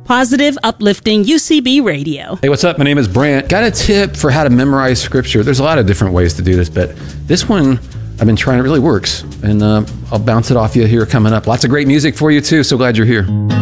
Positive, uplifting UCB Radio. Hey, what's up? My name is Brant. Got a tip for how to memorize scripture. There's a lot of different ways to do this, but this one I've been trying. It really works. And I'll bounce it off you here coming up. Lots of great music for you too. So glad you're here.